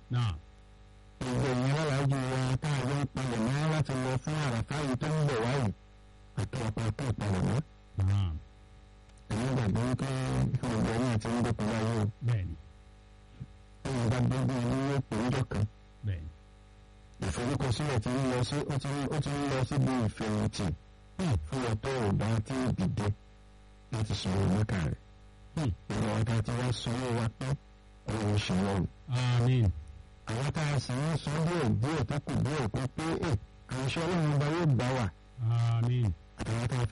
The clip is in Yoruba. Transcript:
náà. gbogbo ìyẹn lọ́lájú wa tá a yọ ń palẹ̀ mọ́ láti lọ fún àràfá yìí tó ń bọ̀ wáyìí àtọ́pá tó palẹ̀ mọ́. náà. ẹ̀yin gbàgbọ́ wípé gbogbo ẹ̀yìn ti ń dókun láyé o. bẹ́ẹ̀ni. ẹ̀yin bá gbogbo ẹni yóò pè níjọ́ kan. bẹ́ẹ̀ni. ìforúkọsílẹ̀ ti ń lọ sí ó ti ń lọ síbi ìfẹ̀yìntì fún ọ̀tọ̀ ọ̀dà tí ó dìde láti sanwó mẹ́ka rẹ̀. ìwọ̀n ọ̀tá tí wọ́n sanwó wa pẹ́ ọ̀rọ̀ ìṣẹ̀lọ́run. àmín. àwọn tá a sì ń san díẹ̀ tó kù díẹ̀ pé àwọn iṣẹ́ ọlọ́run ọba yóò gbà wá. àmín. àtàwọn tá a